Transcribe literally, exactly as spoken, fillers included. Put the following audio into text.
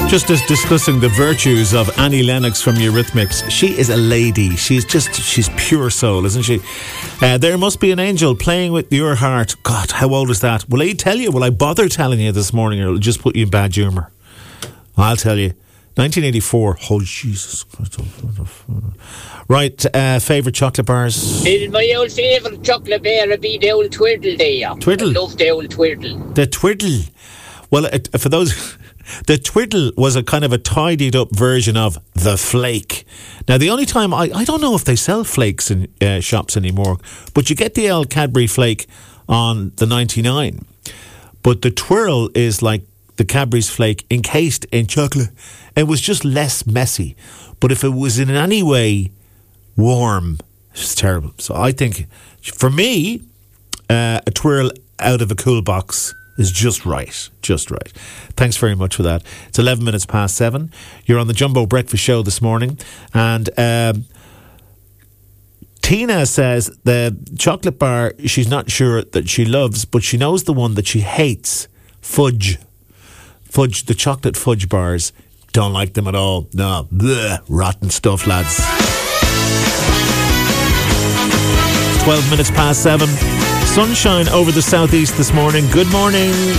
Just as discussing the virtues of Annie Lennox from Eurythmics. She is a lady. She's just, she's pure soul, isn't she? Uh, there must be an angel playing with your heart. God, how old is that? Will I tell you? Will I bother telling you this morning, or will it just put you in bad humour? I'll tell you. nineteen eighty-four. Oh, Jesus Christ. Right, uh, favourite chocolate bars? My old favourite chocolate bar would be the old Twiddle there. Twiddle? I love the old Twiddle. The Twiddle. Well, it, for those... The Twiddle was a kind of a tidied up version of the Flake. Now, the only time, I, I don't know if they sell flakes in uh, shops anymore, but you get the old Cadbury Flake on the ninety-nine. But the Twirl is like the Cadbury's Flake encased in chocolate. It was just less messy. But if it was in any way warm, it's terrible. So I think, for me, uh, a Twirl out of a cool box is just right, just right. Thanks very much for that. It's eleven minutes past seven. You're on the Jumbo Breakfast Show this morning, and um, Tina says the chocolate bar she's not sure that she loves, but she knows the one that she hates. Fudge, fudge, the chocolate fudge bars. Don't like them at all. No, bleh, rotten stuff, lads. twelve minutes past seven. Sunshine over the southeast this morning. Good morning.